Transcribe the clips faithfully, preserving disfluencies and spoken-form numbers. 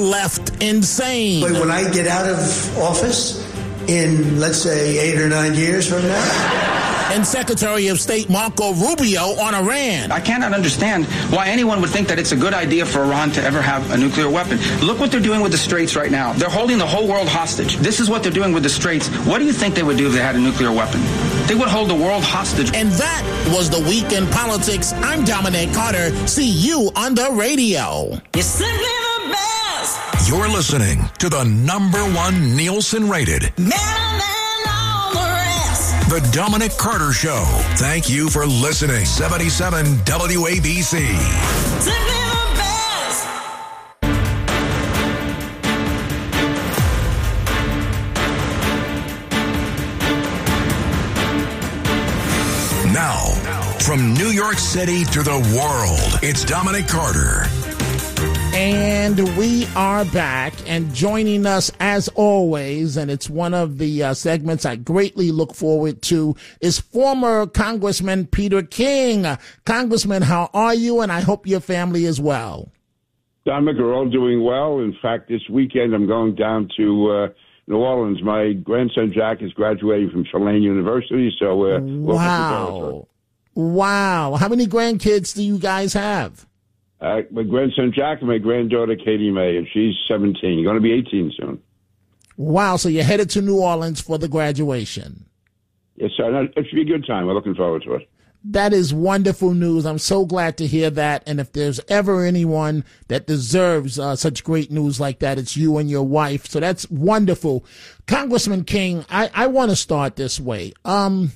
left insane. But when I get out of office in, let's say, eight or nine years from now... And Secretary of State Marco Rubio on Iran. I cannot understand why anyone would think that it's a good idea for Iran to ever have a nuclear weapon. Look what they're doing with the Straits right now. They're holding the whole world hostage. This is what they're doing with the Straits. What do you think they would do if they had a nuclear weapon? They would hold the world hostage. And that was the Week in Politics. I'm Dominic Carter. See you on the radio. You're simply the best. You're listening to the number one Nielsen rated The Dominic Carter Show. Thank you for listening. seventy-seven W A B C. Now, from New York City to the world, it's Dominic Carter. And we are back, and joining us as always, and it's one of the uh, segments I greatly look forward to, is former Congressman Peter King. Congressman, how are you? And I hope your family is well. Dominic, we're all doing well. In fact, this weekend I'm going down to uh, New Orleans. My grandson Jack is graduating from Tulane University, so uh, wow, wow. How many grandkids do you guys have? Uh, my grandson Jack and my granddaughter Katie May, and she's seventeen. You're going to be eighteen soon. Wow, so you're headed to New Orleans for the graduation. Yes, sir. It should be a good time. We're looking forward to it. That is wonderful news. I'm so glad to hear that. And if there's ever anyone that deserves uh, such great news like that, it's you and your wife. So that's wonderful. Congressman King, I, I want to start this way. Um,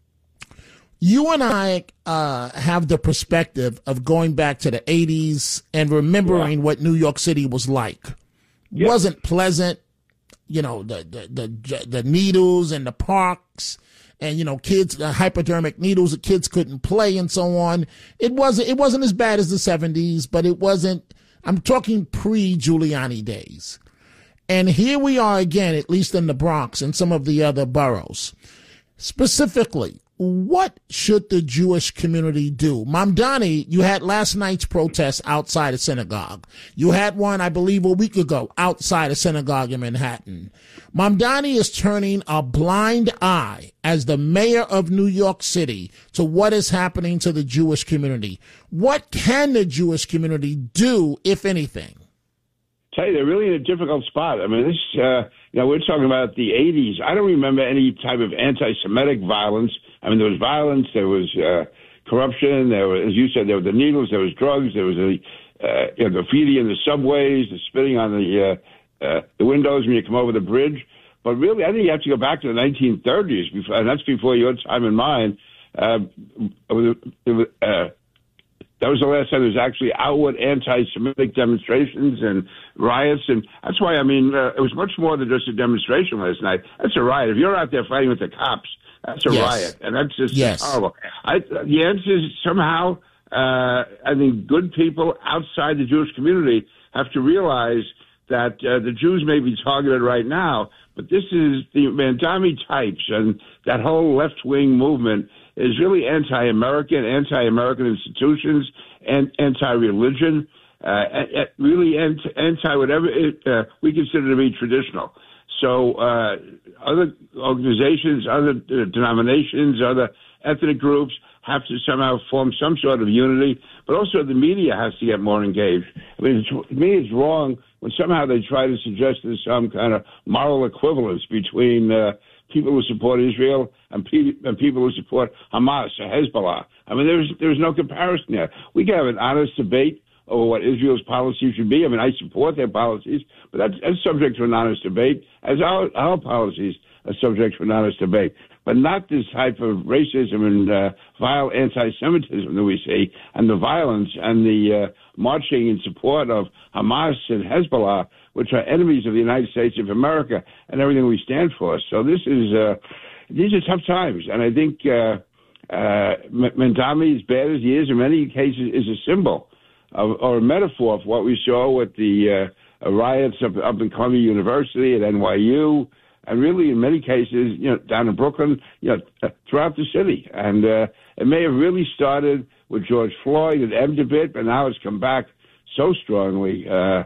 You and I uh, have the perspective of going back to the eighties and remembering yeah. what New York City was like. Yeah. Wasn't pleasant, you know, the, the the the needles and the parks, and you know, kids the hypodermic needles. The kids couldn't play and so on. It wasn't it wasn't as bad as the seventies, but it wasn't. I'm talking pre-Giuliani days, and here we are again, at least in the Bronx and some of the other boroughs, specifically. What should the Jewish community do? Mamdani, you had last night's protest outside a synagogue. You had one, I believe, a week ago outside a synagogue in Manhattan. Mamdani is turning a blind eye as the mayor of New York City to what is happening to the Jewish community. What can the Jewish community do, if anything? Tell you, they're really in a difficult spot. I mean, this, uh, you know, we're talking about the eighties. I don't remember any type of anti-Semitic violence. I mean, there was violence, there was uh, corruption, there was, as you said, there were the needles, there was drugs, there was the uh, you know, graffiti in the subways, the spitting on the uh, uh, the windows when you come over the bridge. But really, I think you have to go back to the nineteen thirties, before, and that's before your time and mine. Uh, it was, it was, uh, that was the last time there was actually outward anti-Semitic demonstrations and riots. And that's why, I mean, uh, it was much more than just a demonstration last night. That's a riot. If you're out there fighting with the cops, that's a yes. riot. And that's just yes. horrible. I, the answer is somehow, uh, I think good people outside the Jewish community have to realize that uh, the Jews may be targeted right now, but this is the Mamdani types, and that whole left-wing movement is really anti-American, anti-American institutions, and anti-religion, uh, really anti-whatever it, uh, we consider to be traditional. So uh, other organizations, other uh, denominations, other ethnic groups have to somehow form some sort of unity, but also the media has to get more engaged. I mean, it's, to me, it's wrong when somehow they try to suggest there's some kind of moral equivalence between uh, people who support Israel and, pe- and people who support Hamas or Hezbollah. I mean, there's there's no comparison there. We can have an honest debate over what Israel's policy should be. I mean, I support their policies, but that's, that's subject to an honest debate, as our, our policies are subject to an honest debate. But not this type of racism and uh, vile anti-Semitism that we see, and the violence and the uh, marching in support of Hamas and Hezbollah, which are enemies of the United States of America and everything we stand for. So this is uh, these are tough times, and I think uh, uh, Mamdani, as bad as he is, in many cases, is a symbol of, or a metaphor for what we saw with the uh, riots up, up in Columbia University at N Y U. And really, in many cases, you know, down in Brooklyn, you know, throughout the city. And uh, it may have really started with George Floyd and ebbed a bit, but now it's come back so strongly. Uh,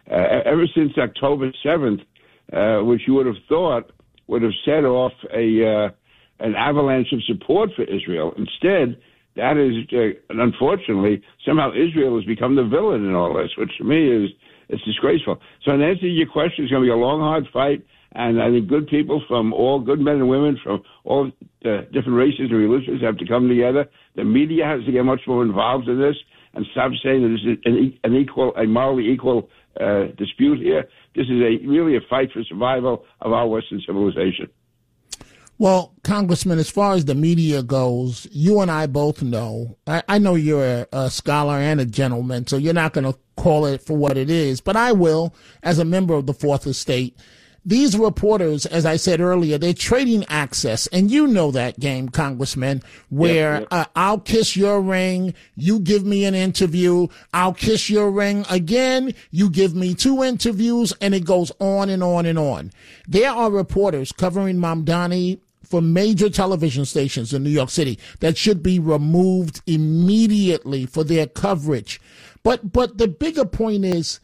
uh, ever since October seventh, uh, which you would have thought would have set off a uh, an avalanche of support for Israel. Instead, that is, uh, unfortunately, somehow Israel has become the villain in all this, which to me is it's disgraceful. So in answer to your question, it's going to be a long, hard fight, and I think good people from all, good men and women from all uh, different races and religions have to come together. The media has to get much more involved in this and stop saying that this is an, an equal, a morally equal uh, dispute here. This is a really a fight for survival of our Western civilization. Well, Congressman, as far as the media goes, you and I both know, I, I know you're a, a scholar and a gentleman, so you're not going to call it for what it is, but I will, as a member of the Fourth Estate. These reporters, as I said earlier, they're trading access, and you know that game, Congressman, where yep, yep. Uh, I'll kiss your ring, you give me an interview, I'll kiss your ring again, you give me two interviews, and it goes on and on and on. There are reporters covering Mamdani for major television stations in New York City that should be removed immediately for their coverage. But but the bigger point is,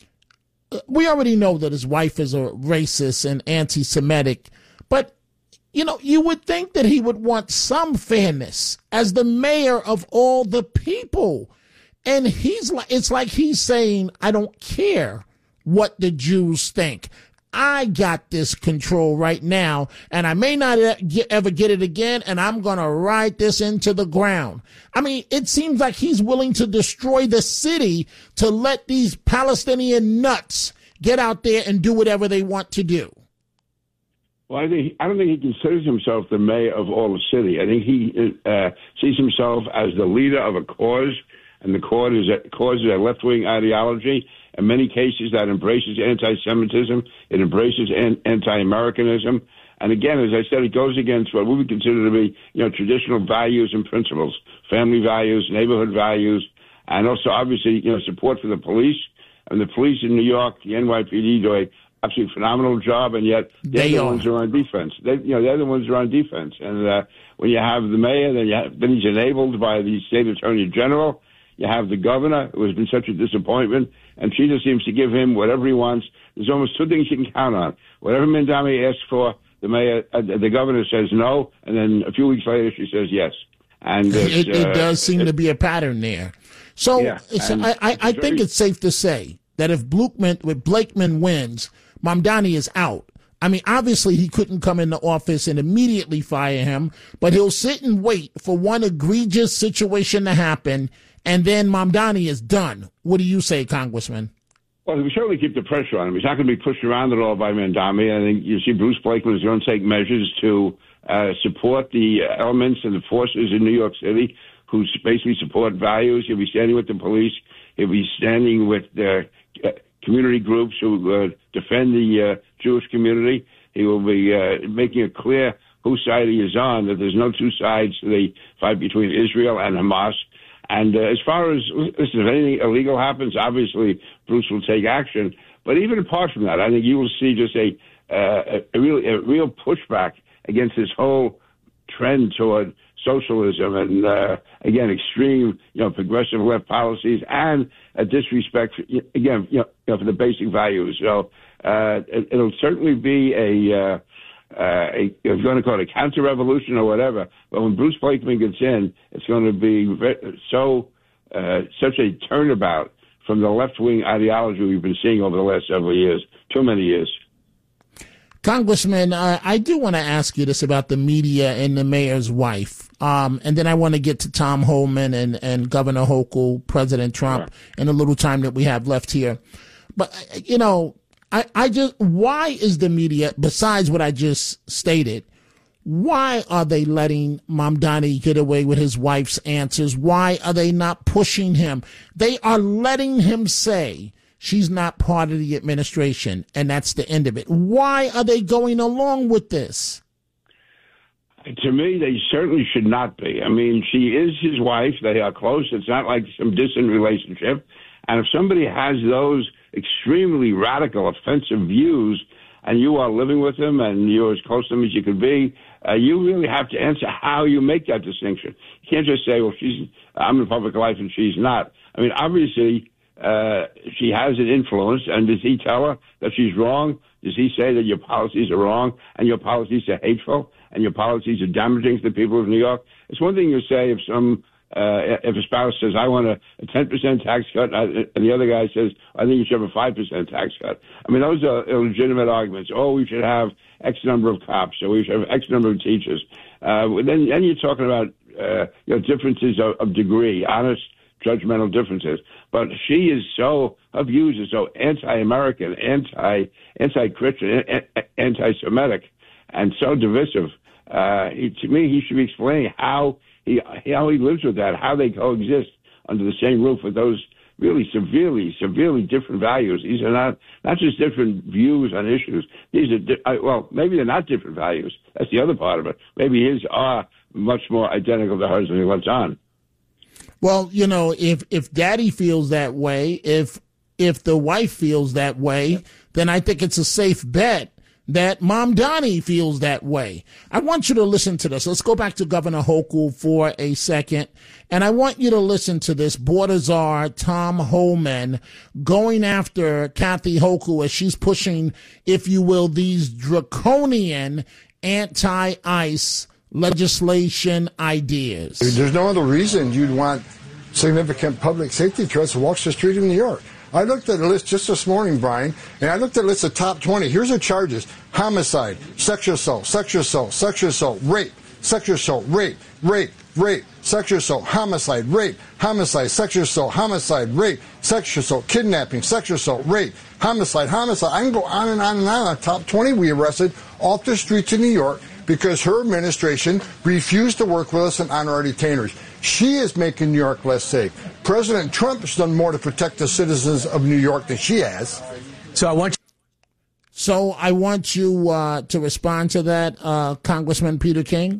we already know that his wife is a racist and anti-Semitic, but, you know, you would think that he would want some fairness as the mayor of all the people. And he's like, it's like he's saying, I don't care what the Jews think. I got this control right now, and I may not ever get it again, and I'm going to ride this into the ground. I mean, it seems like he's willing to destroy the city to let these Palestinian nuts get out there and do whatever they want to do. Well, I think I don't think he considers himself the mayor of all the city. I think he uh, sees himself as the leader of a cause, and the cause is a, cause is a left-wing ideology. In many cases, that embraces anti-Semitism. It embraces an- anti-Americanism. And again, as I said, it goes against what we would consider to be, you know, traditional values and principles, family values, neighborhood values, and also, obviously, you know, support for the police. And the police in New York, the N Y P D, do a absolutely phenomenal job, and yet they're they the are. ones who are on defense. They, you know, they're the ones who are on defense. And uh, when you have the mayor, then, you have, then he's enabled by the state attorney general. You have the governor, who has been such a disappointment, and she just seems to give him whatever he wants. There's almost two things you can count on. Whatever Mamdani asks for, the mayor, uh, the governor says no, and then a few weeks later she says yes. And it, it uh, does seem it, to be a pattern there. So yeah, it's, I, I, I think it's safe to say that if Blakeman, if Blakeman wins, Mamdani is out. I mean, obviously he couldn't come into office and immediately fire him, but he'll sit and wait for one egregious situation to happen, and then Mamdani is done. What do you say, Congressman? Well, we certainly keep the pressure on him. He's not going to be pushed around at all by Mamdani. I think you see Bruce Blakeman is going to take measures to uh, support the elements and the forces in New York City who basically support values. He'll be standing with the police. He'll be standing with the uh, community groups who uh, defend the uh, Jewish community. He will be uh, making it clear whose side he is on, that there's no two sides to the fight between Israel and Hamas. And uh, as far as, listen, if anything illegal happens, obviously Bruce will take action. But even apart from that, I think you will see just a, uh, a, real, a real pushback against this whole trend toward socialism and, uh, again, extreme, you know, progressive left policies and a disrespect, for, again, you know, you know, for the basic values. So uh, it, it'll certainly be a... Uh, Uh, a, it's going to call it a counter-revolution or whatever. But when Bruce Blakeman gets in, it's going to be very, so uh, such a turnabout from the left-wing ideology we've been seeing over the last several years, too many years. Congressman, uh, I do want to ask you this about the media and the mayor's wife. Um, and then I want to get to Tom Homan and, and Governor Hochul, President Trump, sure. in a little time that we have left here. But, you know, I, I just, why is the media, besides what I just stated, why are they letting Mamdani get away with his wife's answers? Why are they not pushing him? They are letting him say she's not part of the administration, and that's the end of it. Why are they going along with this? To me, they certainly should not be. I mean, she is his wife. They are close. It's not like some distant relationship. And if somebody has those extremely radical, offensive views, and you are living with them and you're as close to them as you could be, uh, you really have to answer how you make that distinction. You can't just say, well, she's I'm in public life and she's not. I mean, obviously, uh, she has an influence, and does he tell her that she's wrong? Does he say that your policies are wrong and your policies are hateful and your policies are damaging to the people of New York? It's one thing you say if some uh, if a spouse says, I want a, a ten percent tax cut, and the other guy says, I think you should have a five percent tax cut. I mean, those are legitimate arguments. Oh, we should have X number of cops, or we should have X number of teachers. Uh, then, then you're talking about uh, you know, differences of, of degree, honest, judgmental differences. But she is so, her views are so anti-American, anti, anti-Christian, anti-Semitic, and so divisive. Uh, he, to me, he should be explaining how he, how he lives with that, how they coexist under the same roof with those really severely, severely different values. These are not, not just different views on issues. These are, di- well, maybe they're not different values. That's the other part of it. Maybe his are much more identical to hers than he lets on. Well, you know, if, if daddy feels that way, if, if the wife feels that way, then I think it's a safe bet that Mom Donnie feels that way. I want you to listen to this. Let's go back to Governor Hochul for a second. And I want you to listen to this. Border Czar Tom Homan going after Kathy Hochul as she's pushing, if you will, these draconian anti-ICE legislation ideas. There's no other reason you'd want significant public safety threats to walk the street in New York. I looked at a list just this morning, Brian, and I looked at a list of top twenty. Here's the charges: homicide, sexual assault, sexual assault, sexual assault, rape, sexual assault, rape, rape, rape, sexual assault, homicide, rape, homicide, sexual assault, homicide, rape, sexual assault, kidnapping, sexual assault, rape, homicide, homicide. I can go on and on and on. Top twenty we arrested off the streets of New York because her administration refused to work with us and honor our detainers. She is making New York less safe. President Trump has done more to protect the citizens of New York than she has. So I want you, so I want you uh, to respond to that, uh, Congressman Peter King.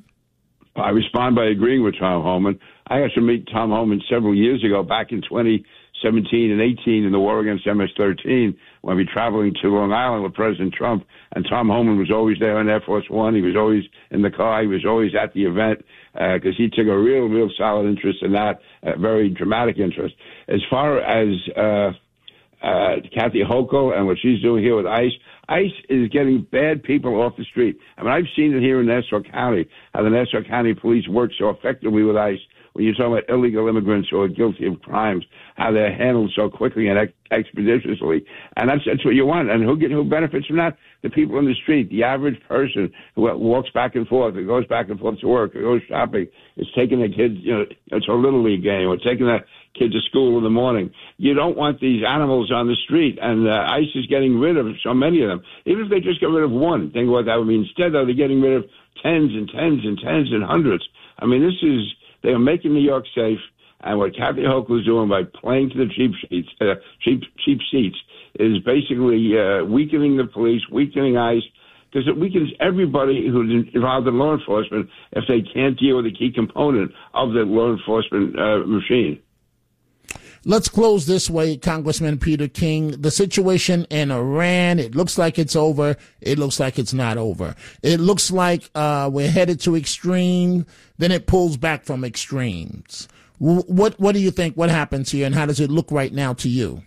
I respond by agreeing with Tom Homan. I got to meet Tom Homan several years ago, back in twenty seventeen and eighteen in the war against M S thirteen, when we were traveling to Long Island with President Trump, and Tom Homan was always there on Air Force One. He was always in the car. He was always at the event because uh, he took a real, real solid interest in that, a very dramatic interest. As far as uh, uh, Kathy Hochul and what she's doing here with ICE, ICE is getting bad people off the street. I mean, I've seen it here in Nassau County, how the Nassau County police work so effectively with ICE. When you're talking about illegal immigrants who are guilty of crimes, how they're handled so quickly and ex- expeditiously. And that's that's what you want. And who get, who benefits from that? The people in the street, the average person who walks back and forth, who goes back and forth to work, who goes shopping, is taking their kids, you know, to a Little League game, or taking their kid to school in the morning. You don't want these animals on the street, and uh, ICE is getting rid of so many of them. Even if they just get rid of one, think what that would mean. Instead, though, they're getting rid of tens and tens and tens and hundreds. I mean, this is... They are making New York safe, and what Kathy Hochul is doing by playing to the cheap seats, uh, cheap cheap seats, is basically uh, weakening the police, weakening ICE, because it weakens everybody who's involved in law enforcement if they can't deal with a key component of the law enforcement uh, machine. Let's close this way, Congressman Peter King. The situation in Iran, it looks like it's over. It looks like it's not over. It looks like uh, we're headed to extreme. Then it pulls back from extremes. What what do you think? What happens here, and how does it look right now to you?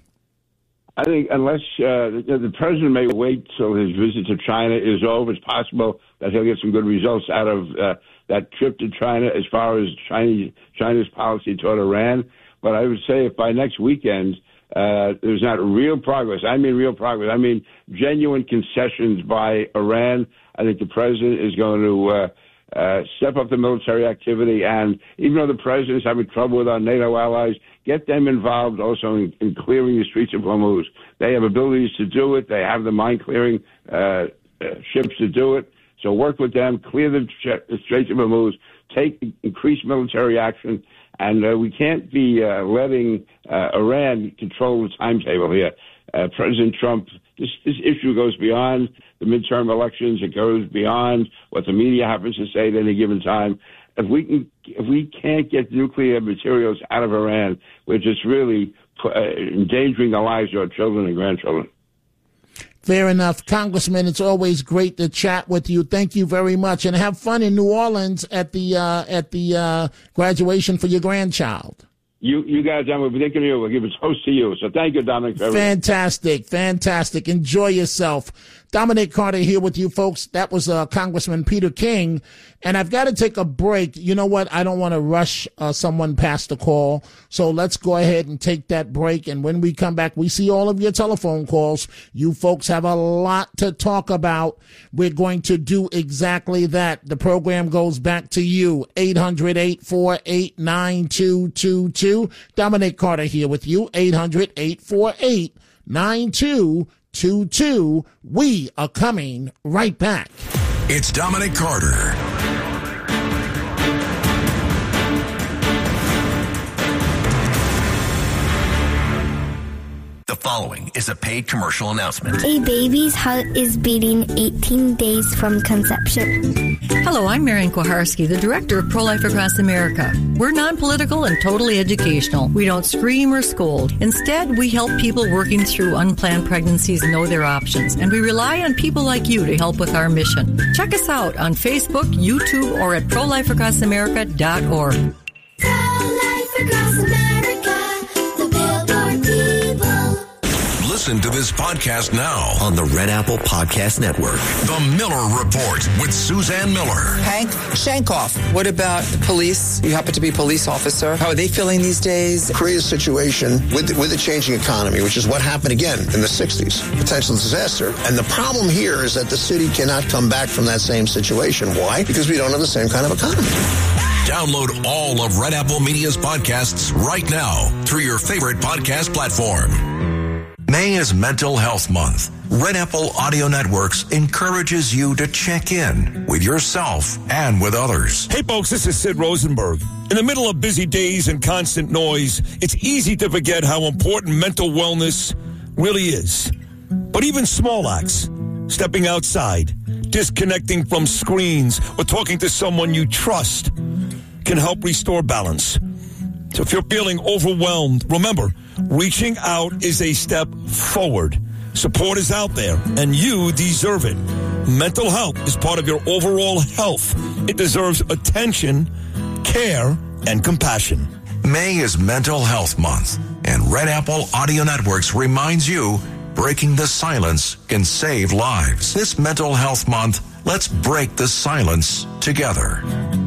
I think unless uh, the, the president may wait till his visit to China is over, it's possible that he'll get some good results out of uh, that trip to China as far as Chinese, China's policy toward Iran. But I would say if by next weekend uh, there's not real progress, I mean real progress, I mean genuine concessions by Iran, I think the president is going to uh, uh, step up the military activity. And even though the president is having trouble with our NATO allies, get them involved also in, in clearing the streets of Hormuz. They have abilities to do it. They have the mine-clearing uh, uh, ships to do it. So work with them, clear the, the Straits of Hormuz, take increased military action. And uh, we can't be uh, letting uh, Iran control the timetable here. Uh, President Trump, this, this issue goes beyond the midterm elections. It goes beyond what the media happens to say at any given time. If we can, if we can't get nuclear materials out of Iran, we're just really uh, endangering the lives of our children and grandchildren. Fair enough. Congressman, it's always great to chat with you. Thank you very much. And have fun in New Orleans at the uh, at the uh, graduation for your grandchild. You, you guys, I'm going to be thinking of you. We'll give a toast to you. So thank you, Dominic. For everything. Fantastic, fantastic. Enjoy yourself. Dominic Carter here with you folks. That was uh, Congressman Peter King. And I've got to take a break. You know what? I don't want to rush uh, someone past the call. So let's go ahead and take that break. And when we come back, we see all of your telephone calls. You folks have a lot to talk about. We're going to do exactly that. The program goes back to you. eight hundred, eight four eight, nine two two two. Dominic Carter here with you. eight hundred, eight four eight, nine two two two. We are coming right back. It's Dominic Carter. The following is a paid commercial announcement. A baby's heart is beating eighteen days from conception. Hello, I'm Marian Kwiatkowski, the director of Pro-Life Across America. We're non-political and totally educational. We don't scream or scold. Instead, we help people working through unplanned pregnancies know their options, and we rely on people like you to help with our mission. Check us out on Facebook, YouTube, or at pro life across america dot org. Pro-Life Across America, the Billboard people. Listen to this podcast now On the Red Apple Podcast Network. The Miller Report with Suzanne Miller. Hank Shankoff. What about the police? You happen to be a police officer. How are they feeling these days? Create a situation with, with a changing economy, which is what happened again in the sixties. Potential disaster. And the problem here is that the city cannot come back from that same situation. Why? Because we don't have the same kind of economy. Download all of Red Apple Media's podcasts right now through your favorite podcast platform. May is Mental Health Month. Red Apple Audio Networks encourages you to check in with yourself and with others. Hey folks, this is Sid Rosenberg. In the middle of busy days and constant noise, it's easy to forget how important mental wellness really is. But even small acts, stepping outside, disconnecting from screens, or talking to someone you trust can help restore balance. So if you're feeling overwhelmed, remember, reaching out is a step forward. Support is out there, and you deserve it. Mental health is part of your overall health. It deserves attention, care, and compassion. May is Mental Health Month, and Red Apple Audio Networks reminds you breaking the silence can save lives. This Mental Health Month, let's break the silence together.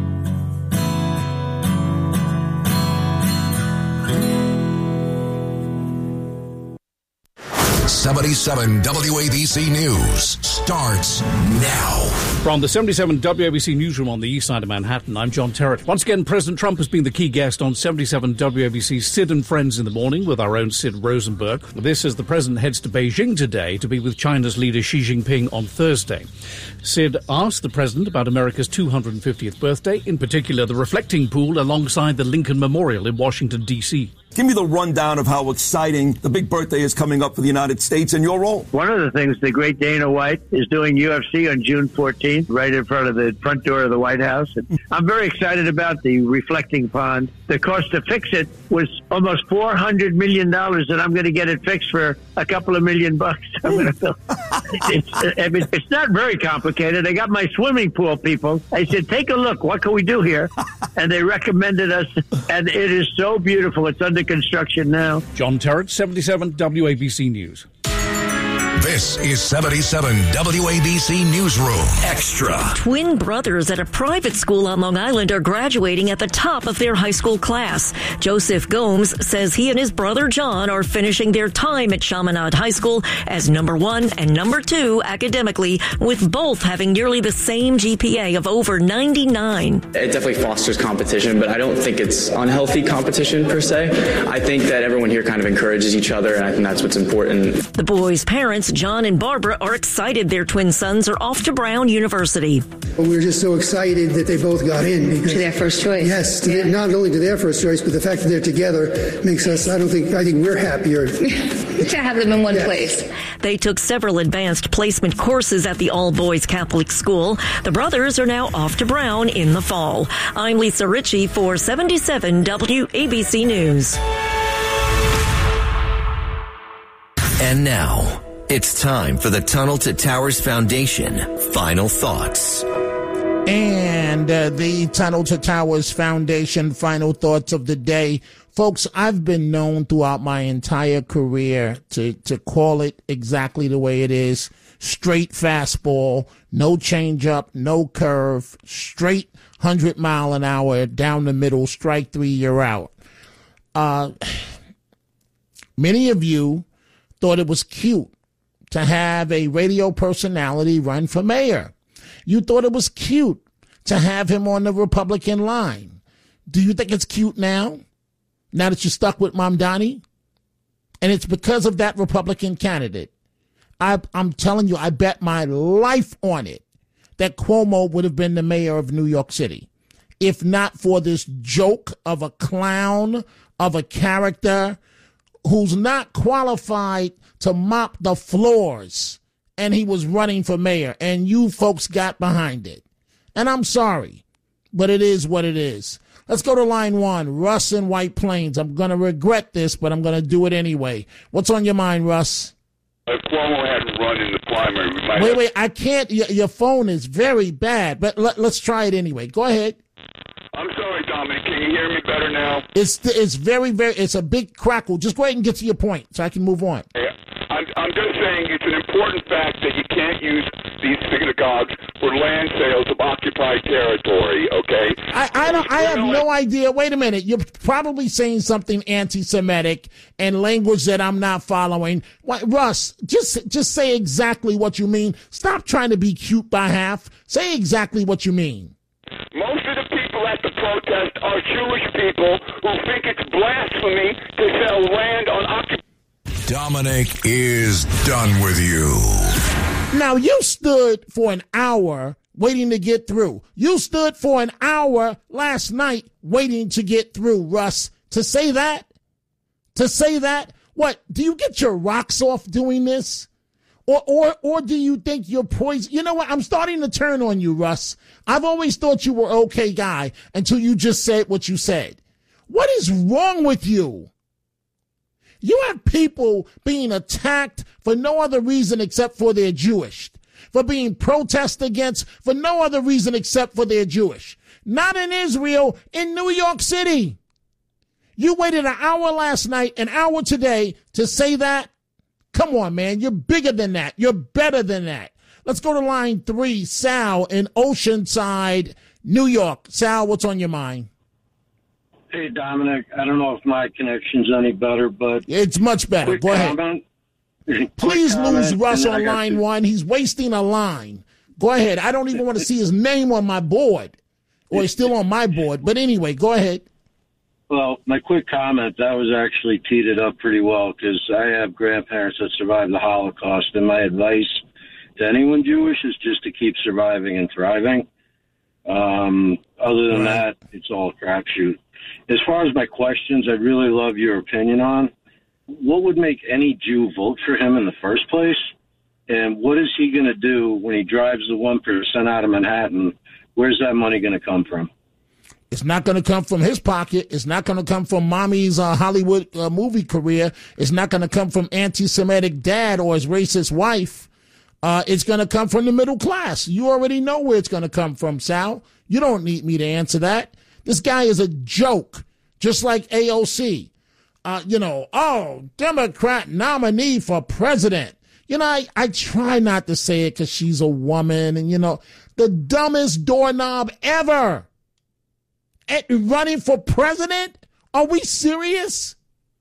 seventy-seven W A B C News starts now. From the seventy-seven W A B C newsroom on the east side of Manhattan, I'm John Terrett. Once again, President Trump has been the key guest on seventy-seven W A B C's Sid and Friends in the Morning with our own Sid Rosenberg. This as the president heads to Beijing today to be with China's leader Xi Jinping on Thursday. Sid asked the president about America's two hundred fiftieth birthday, in particular the reflecting pool alongside the Lincoln Memorial in Washington, D C Give me the rundown of how exciting the big birthday is coming up for the United States and your role. One of the things, the great Dana White is doing U F C on June fourteenth, right in front of the front door of the White House. And I'm very excited about the reflecting pond. The cost to fix it was almost four hundred million dollars, and I'm going to get it fixed for a couple of million bucks. I'm going to fill. It's, I mean, it's not very complicated. I got my swimming pool people. I said, take a look. What can we do here? And they recommended us, and it is so beautiful. It's under construction now. John Terrett, seventy-seven W A B C News. This is seventy-seven W A B C Newsroom Extra. Twin brothers at a private school on Long Island are graduating at the top of their high school class. Joseph Gomes says he and his brother John are finishing their time at Chaminade High School as number one and number two academically, with both having nearly the same G P A of over ninety-nine. It definitely fosters competition, but I don't think it's unhealthy competition per se. I think that everyone here kind of encourages each other, and I think that's what's important. The boys' parents, John and Barbara, are excited their twin sons are off to Brown University. Well, we're just so excited that they both got in. Because, to their first choice. Yes, to yeah. not only to their first choice, but the fact that they're together makes us, I don't think, I think we're happier. to have them in one yes. place. They took several advanced placement courses at the all-boys Catholic school. The brothers are now off to Brown in the fall. I'm Lisa Ritchie for seventy-seven W A B C News. And now, it's time for the Tunnel to Towers Foundation Final Thoughts. And uh, the Tunnel to Towers Foundation final thoughts of the day Folks, I've been known throughout my entire career to, to call it exactly the way it is. Straight fastball, no changeup, no curve, straight one hundred mile an hour down the middle, strike three, you're out. Uh, many of you thought it was cute to have a radio personality run for mayor. You thought it was cute to have him on the Republican line. Do you think it's cute now? Now that you're stuck with Mamdani? And it's because of that Republican candidate. I, I'm telling you, I bet my life on it that Cuomo would have been the mayor of New York City, if not for this joke of a clown, of a character who's not qualified to mop the floors, and he was running for mayor, and you folks got behind it. And I'm sorry, but it is what it is. Let's go to line one, Russ in White Plains. I'm going to regret this, but I'm going to do it anyway. What's on your mind, Russ? If Cuomo hadn't run in the primary, we might Wait, have... wait, I can't. Your, your phone is very bad, but let, let's try it anyway. Go ahead. I'm sorry, Dominic. Can you hear me better now? It's it's very, very, it's a big crackle. Just go ahead and get to your point so I can move on. Yeah. I'm, I'm just saying it's an important fact that you can't use these synagogues for land sales of occupied territory, okay? I, I don't. I have no idea. Wait a minute. You're probably saying something anti-Semitic and language that I'm not following. What, Russ, just just say exactly what you mean. Stop trying to be cute by half. Say exactly what you mean. Most of the people at the protest are Jewish people who think it's blasphemy to sell land on occupied. Dominic is done with you. Now, you stood for an hour waiting to get through. You stood for an hour last night waiting to get through, Russ. To say that? To say that? What, do you get your rocks off doing this? Or or or do you think you're poison? You know what? I'm starting to turn on you, Russ. I've always thought you were an okay guy until you just said what you said. What is wrong with you? You have people being attacked for no other reason except for they're Jewish, for being protested against for no other reason except for they're Jewish. Not in Israel, in New York City. You waited an hour last night, an hour today to say that? Come on, man. You're bigger than that. You're better than that. Let's go to line three, Sal in Oceanside, New York. Sal, what's on your mind? Hey, Dominic, I don't know if my connection's any better, but... It's much better. Go comment. ahead. Please comment, lose Russ on line line one. He's wasting a line. Go ahead. I don't even want to see his name on my board. Or he's still on my board. But anyway, go ahead. Well, my quick comment, that was actually teed it up pretty well, because I have grandparents that survived the Holocaust, and my advice to anyone Jewish is just to keep surviving and thriving. Um, other than that, it's all a crapshoot. As far as my questions, I'd really love your opinion on what would make any Jew vote for him in the first place, and what is he going to do when he drives the one percent out of Manhattan? Where's that money going to come from? It's not going to come from his pocket. It's not going to come from mommy's uh, Hollywood uh, movie career. It's not going to come from anti-Semitic dad or his racist wife. Uh, it's going to come from the middle class. You already know where it's going to come from, Sal. You don't need me to answer that. This guy is a joke, just like A O C. Uh, you know, oh, Democrat nominee for president. You know, I, I try not to say it because she's a woman and, you know, the dumbest doorknob ever. At running for president? Are we serious?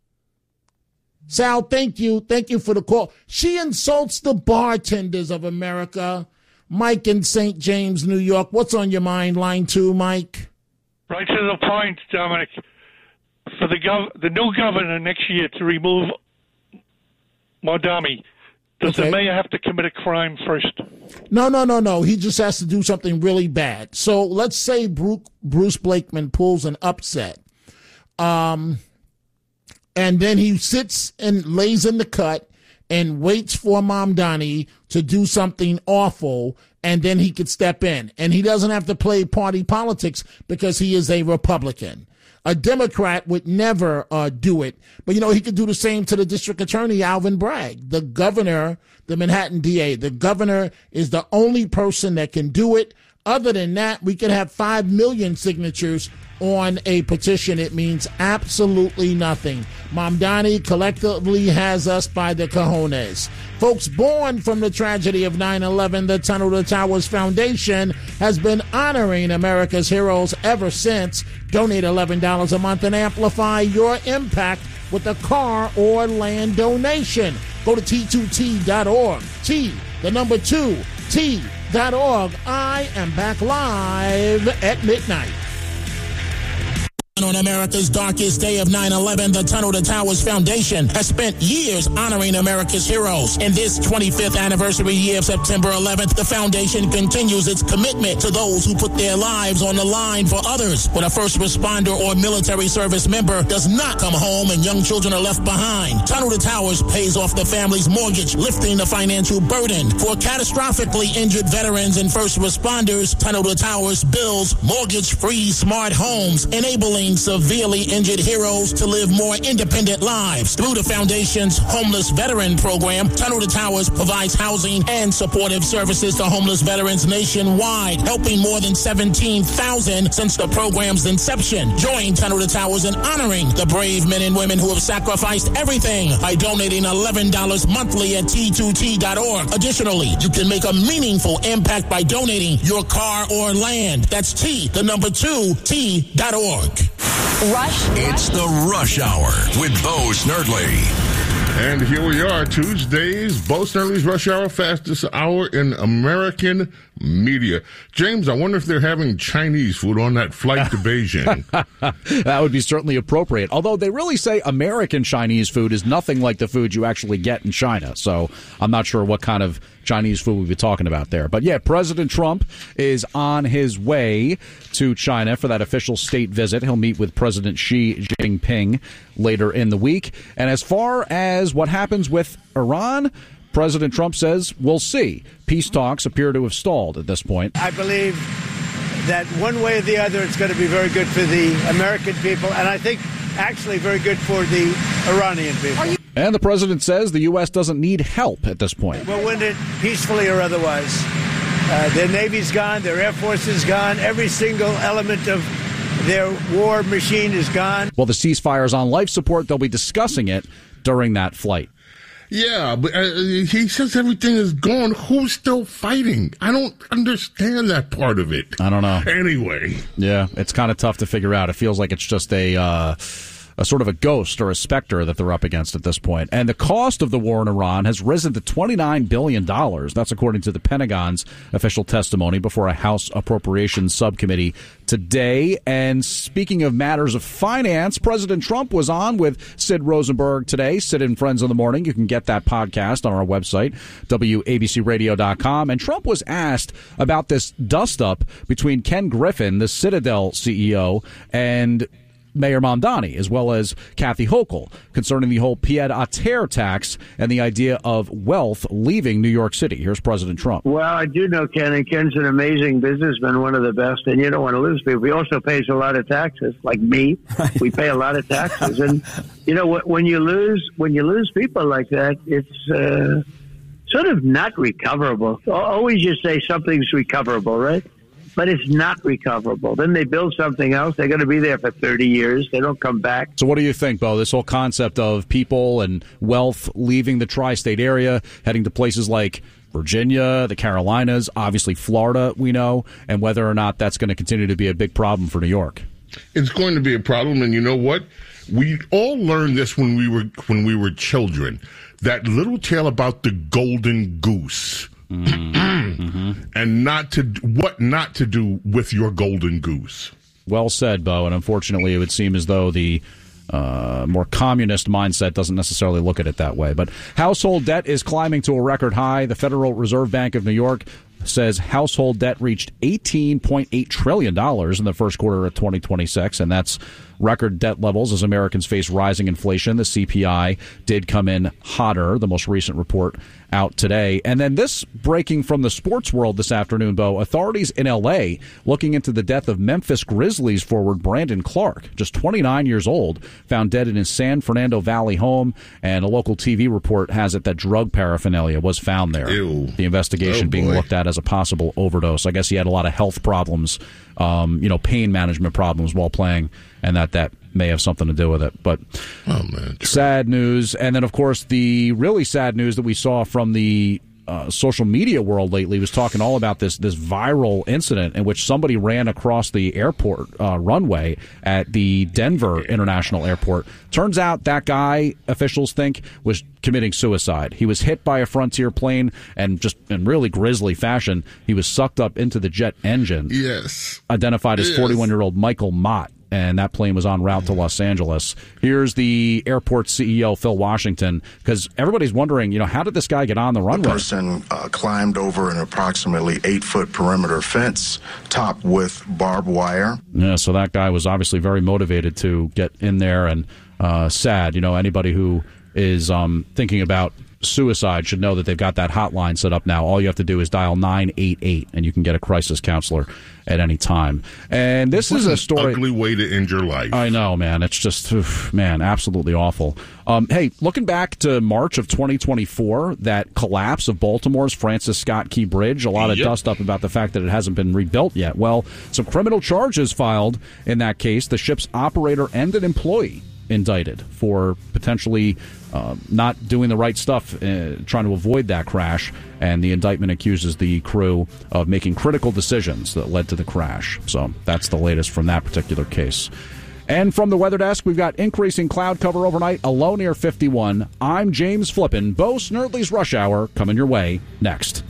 Sal, thank you. Thank you for the call. She insults the bartenders of America. Mike in Saint James, New York. What's on your mind? Line two, Mike. Right to the point, Dominic. For the gov- the new governor next year to remove Mamdani, does Okay. the mayor have to commit a crime first? No, no, no, no. He just has to do something really bad. So let's say Bruce, Bruce Blakeman pulls an upset. Um, and then he sits and lays in the cut and waits for Mamdani to do something awful, and then he could step in. And he doesn't have to play party politics because he is a Republican. A Democrat would never uh, do it. But, you know, he could do the same to the district attorney, Alvin Bragg, the governor, the Manhattan D A. The governor is the only person that can do it. Other than that, we could have five million signatures on a petition, it means absolutely nothing. Mamdani collectively has us by the cojones. Folks, born from the tragedy of nine eleven, the Tunnel to Towers Foundation has been honoring America's heroes ever since. Donate eleven dollars a month and amplify your impact with a car or land donation. Go to T two T dot org. T, the number two, T dot org. I am back live at midnight. On America's darkest day of nine eleven, the Tunnel to Towers Foundation has spent years honoring America's heroes. In this twenty-fifth anniversary year of September eleventh, the foundation continues its commitment to those who put their lives on the line for others. When a first responder or military service member does not come home and young children are left behind, Tunnel to Towers pays off the family's mortgage, lifting the financial burden. For catastrophically injured veterans and first responders, Tunnel to Towers builds mortgage-free smart homes, enabling severely injured heroes to live more independent lives. Through the foundation's Homeless Veteran Program, Tunnel to Towers provides housing and supportive services to homeless veterans nationwide, helping more than seventeen thousand since the program's inception. Join Tunnel to Towers in honoring the brave men and women who have sacrificed everything by donating eleven dollars monthly at T two T dot org. Additionally, you can make a meaningful impact by donating your car or land. That's T, the number two, T dot org. Rush. It's the Rush Hour with Bo Snerdley. And here we are, Tuesdays, Bo Snerdley's Rush Hour, fastest hour in American media. James, I wonder if they're having Chinese food on that flight to Beijing. That would be certainly appropriate. Although they really say American Chinese food is nothing like the food you actually get in China. So I'm not sure what kind of Chinese food we'll be talking about there. But yeah, President Trump is on his way to China for that official state visit. He'll meet with President Xi Jinping later in the week. And as far as what happens with Iran, President Trump says, we'll see. Peace talks appear to have stalled at this point. I believe that one way or the other, it's going to be very good for the American people, and I think actually very good for the Iranian people. And the president says the U S doesn't need help at this point. We'll win it peacefully or otherwise. Uh, their Navy's gone, their Air Force is gone, every single element of their war machine is gone. Well, the ceasefire's on life support. They'll be discussing it during that flight. Yeah, but uh, he says everything is gone. Who's still fighting? I don't understand that part of it. I don't know. Anyway. Yeah, it's kind of tough to figure out. It feels like it's just a... Uh, a sort of a ghost or a specter that they're up against at this point. And the cost of the war in Iran has risen to twenty-nine billion dollars. That's according to the Pentagon's official testimony before a House Appropriations Subcommittee today. And speaking of matters of finance, President Trump was on with Sid Rosenberg today. Sid and Friends in the Morning. You can get that podcast on our website, W A B C radio dot com. And Trump was asked about this dust-up between Ken Griffin, the Citadel C E O, and Mayor Mamdani, as well as Kathy Hochul, concerning the whole pied-à-terre tax and the idea of wealth leaving New York City. Here's President Trump. Well, I do know Ken, and Ken's an amazing businessman, one of the best, and you don't want to lose people. He also pays a lot of taxes, like me. We pay a lot of taxes, and you know when you lose when you lose people like that, it's uh, sort of not recoverable. Always you say something's recoverable, right? But it's not recoverable. Then they build something else. They're going to be there for thirty years. They don't come back. So what do you think, Bo? This whole concept of people and wealth leaving the tri-state area, heading to places like Virginia, the Carolinas, obviously Florida, we know, and whether or not that's going to continue to be a big problem for New York. It's going to be a problem, and you know what? We all learned this when we were when we were children. That little tale about the golden goose. Mm-hmm. And not to what not to do with your golden goose. Well said, Bo. And unfortunately, it would seem as though the uh, more communist mindset doesn't necessarily look at it that way. But household debt is climbing to a record high. The Federal Reserve Bank of New York says household debt reached eighteen point eight trillion dollars in the first quarter of twenty twenty-six, and that's record debt levels as Americans face rising inflation. The C P I did come in hotter, the most recent report out today. And then this breaking from the sports world this afternoon, Bo. Authorities in L A looking into the death of Memphis Grizzlies forward Brandon Clark, just twenty-nine years old, found dead in his San Fernando Valley home. And a local T V report has it that drug paraphernalia was found there. Ew. The investigation oh, being boy. looked at as a possible overdose. I guess he had a lot of health problems um, you know, pain management problems while playing, and that that may have something to do with it. But oh, man, sad news. And then, of course, the really sad news that we saw from the uh, social media world lately was talking all about this this viral incident in which somebody ran across the airport uh, runway at the Denver International Airport. Turns out that guy, officials think, was committing suicide. He was hit by a Frontier plane, and just in really grisly fashion, he was sucked up into the jet engine. Yes. Identified as Yes. forty-one-year-old Michael Mott, and that plane was en route to Los Angeles. Here's the airport C E O, Phil Washington, because everybody's wondering, you know, how did this guy get on the runway? The person uh, climbed over an approximately eight-foot perimeter fence topped with barbed wire. Yeah, so that guy was obviously very motivated to get in there, and uh, sad. You know, anybody who is um, thinking about suicide should know that they've got that hotline set up now. All you have to do is dial nine eight eight, and you can get a crisis counselor at any time. And this What is an a story. ugly way to end your life. I know, man. It's just, oof, man, absolutely awful. Um, hey, looking back to March of twenty twenty-four, that collapse of Baltimore's Francis Scott Key Bridge, a lot of Yep. dust up about the fact that it hasn't been rebuilt yet. Well, some criminal charges filed in that case. The ship's operator and an employee indicted for potentially uh, not doing the right stuff, uh, trying to avoid that crash. And the indictment accuses the crew of making critical decisions that led to the crash. So that's the latest from that particular case. And from the weather desk, we've got increasing cloud cover overnight, a low near fifty-one. I'm James Flippin. Bo Snerdley's Rush Hour coming your way next.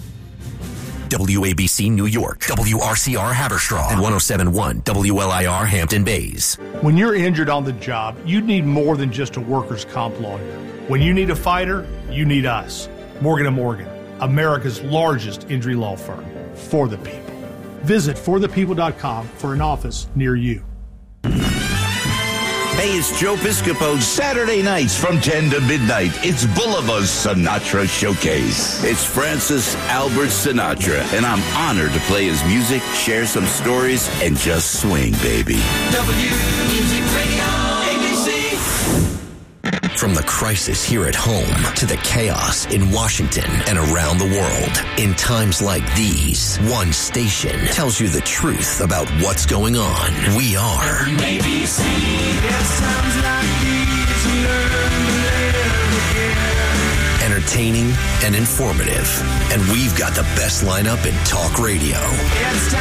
W A B C New York, W R C R Haverstraw, and one oh seven point one W L I R Hampton Bays. When you're injured on the job, you need more than just a workers' comp lawyer. When you need a fighter, you need us. Morgan and Morgan, America's largest injury law firm, for the people. Visit for the people dot com for an office near you. Hey, it's Joe Piscopo. Saturday nights from ten to midnight, it's Bolivar's Sinatra Showcase. It's Francis Albert Sinatra, and I'm honored to play his music, share some stories, and just swing, baby. W Music Radio, A B C. From the crisis here at home to the chaos in Washington and around the world, in times like these, one station tells you the truth about what's going on. We are A B C. Yes, times like these, we learn to live again. entertaining and informative, and we've got the best lineup in talk radio. It's